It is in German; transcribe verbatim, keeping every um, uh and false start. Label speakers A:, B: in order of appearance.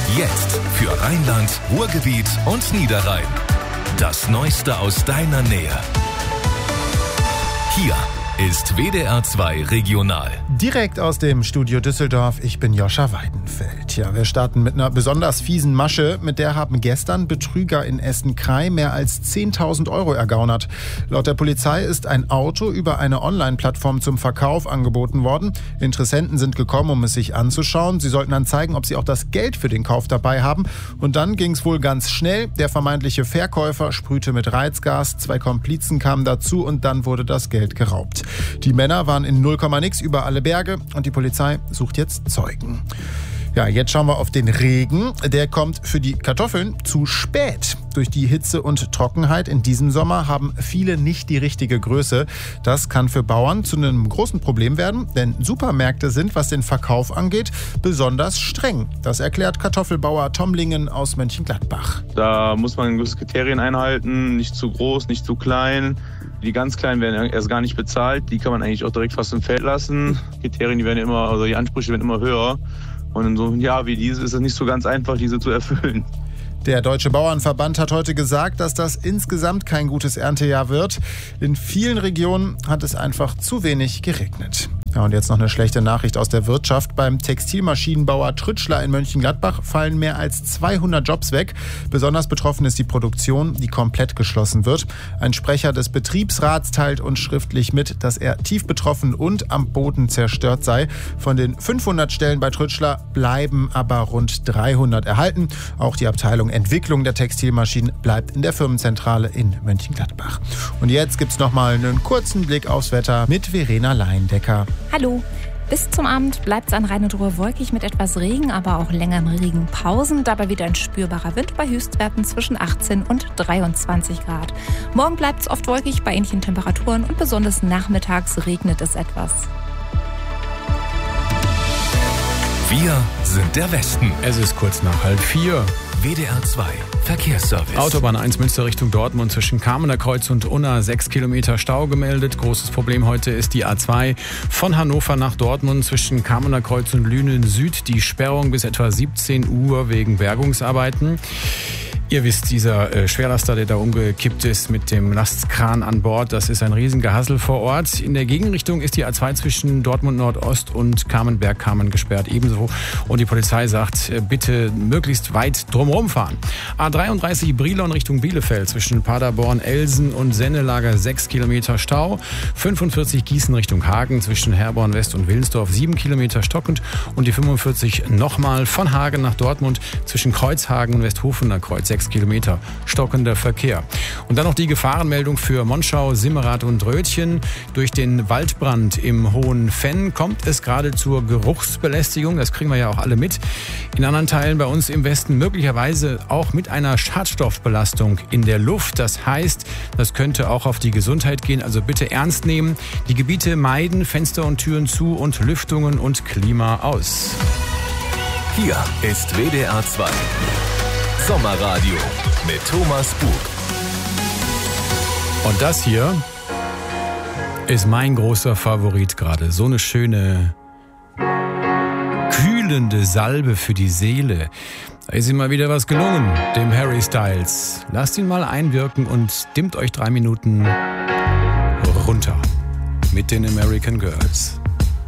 A: Jetzt für Rheinland, Ruhrgebiet und Niederrhein. Das Neueste aus deiner Nähe. Hier ist W D R zwei Regional.
B: Direkt aus dem Studio Düsseldorf, ich bin Joscha Weidenfeld. Ja, wir starten mit einer besonders fiesen Masche. Mit der haben gestern Betrüger in Essen-Krei mehr als zehntausend Euro ergaunert. Laut der Polizei ist ein Auto über eine Online-Plattform zum Verkauf angeboten worden. Interessenten sind gekommen, um es sich anzuschauen. Sie sollten dann zeigen, ob sie auch das Geld für den Kauf dabei haben. Und dann ging es wohl ganz schnell. Der vermeintliche Verkäufer sprühte mit Reizgas, zwei Komplizen kamen dazu und dann wurde das Geld geraubt. Die Männer waren in null Komma nix über alle Berge und die Polizei sucht jetzt Zeugen. Ja, jetzt schauen wir auf den Regen. Der kommt für die Kartoffeln zu spät. Durch die Hitze und Trockenheit in diesem Sommer haben viele nicht die richtige Größe. Das kann für Bauern zu einem großen Problem werden, denn Supermärkte sind, was den Verkauf angeht, besonders streng. Das erklärt Kartoffelbauer Tom Lingen aus Mönchengladbach.
C: Da muss man gewisse Kriterien einhalten, nicht zu groß, nicht zu klein. Die ganz Kleinen werden erst gar nicht bezahlt, die kann man eigentlich auch direkt fast im Feld lassen. Kriterien, die werden immer, also die Ansprüche werden immer höher. Und in so einem Jahr wie dieses ist es nicht so ganz einfach, diese zu erfüllen.
B: Der Deutsche Bauernverband hat heute gesagt, dass das insgesamt kein gutes Erntejahr wird. In vielen Regionen hat es einfach zu wenig geregnet. Ja, und jetzt noch eine schlechte Nachricht aus der Wirtschaft. Beim Textilmaschinenbauer Trütschler in Mönchengladbach fallen mehr als zweihundert Jobs weg. Besonders betroffen ist die Produktion, die komplett geschlossen wird. Ein Sprecher des Betriebsrats teilt uns schriftlich mit, dass er tief betroffen und am Boden zerstört sei. Von den fünfhundert Stellen bei Trütschler bleiben aber rund dreihundert erhalten. Auch die Abteilung Entwicklung der Textilmaschinen bleibt in der Firmenzentrale in Mönchengladbach. Und jetzt gibt's noch mal einen kurzen Blick aufs Wetter mit Verena Leindecker.
D: Hallo. Bis zum Abend bleibt es an Rhein und Ruhr wolkig mit etwas Regen, aber auch längeren Regenpausen. Dabei wieder ein spürbarer Wind bei Höchstwerten zwischen achtzehn und dreiundzwanzig Grad. Morgen bleibt es oft wolkig bei ähnlichen Temperaturen und besonders nachmittags regnet es etwas.
A: Wir sind der Westen.
E: Es ist kurz nach halb vier.
A: W D R zwei Verkehrsservice.
E: Autobahn eins Münster Richtung Dortmund zwischen Kamener Kreuz und Unna sechs Kilometer Stau gemeldet. Großes Problem heute ist die A zwei von Hannover nach Dortmund zwischen Kamener Kreuz und Lünen Süd. Die Sperrung bis etwa siebzehn Uhr wegen Bergungsarbeiten. Ihr wisst, dieser äh, Schwerlaster, der da umgekippt ist mit dem Lastkran an Bord, das ist ein Riesengehassel vor Ort. In der Gegenrichtung ist die A zwei zwischen Dortmund Nordost und Kamenberg-Kamen gesperrt ebenso. Und die Polizei sagt, äh, bitte möglichst weit drumherum fahren. A dreiunddreißig Brilon Richtung Bielefeld zwischen Paderborn, Elsen und Sennelager sechs Kilometer Stau. fünfundvierzig Gießen Richtung Hagen zwischen Herborn West und Wilnsdorf sieben Kilometer stockend. Und die fünfundvierzig nochmal von Hagen nach Dortmund zwischen Kreuzhagen und Westhofener Kreuz sechs Kilometer stockender Verkehr. Und dann noch die Gefahrenmeldung für Monschau, Simmerath und Rötchen. Durch den Waldbrand im Hohen Fenn kommt es gerade zur Geruchsbelästigung. Das kriegen wir ja auch alle mit. In anderen Teilen bei uns im Westen möglicherweise auch mit einer Schadstoffbelastung in der Luft. Das heißt, das könnte auch auf die Gesundheit gehen. Also bitte ernst nehmen. Die Gebiete meiden, Fenster und Türen zu und Lüftungen und Klima aus.
A: Hier ist W D R zwei Sommerradio mit Thomas Bug.
E: Und das hier ist mein großer Favorit gerade. So eine schöne, kühlende Salbe für die Seele. Da ist ihm mal wieder was gelungen, dem Harry Styles. Lasst ihn mal einwirken und dimmt euch drei Minuten runter mit den American Girls.